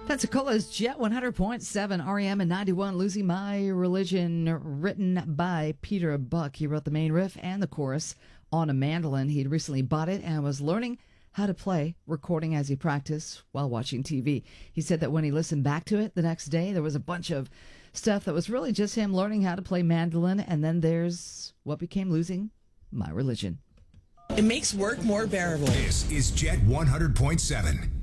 Pensacola's Jet 100.7, REM and 91, Losing My Religion, written by Peter Buck. He wrote the main riff and the chorus on a mandolin. He'd recently bought it and was learning how to play, recording as he practiced while watching TV. He said that when he listened back to it the next day, there was a bunch of stuff that was really just him learning how to play mandolin, and then there's what became Losing My Religion. It makes work more bearable. This is Jet 100.7.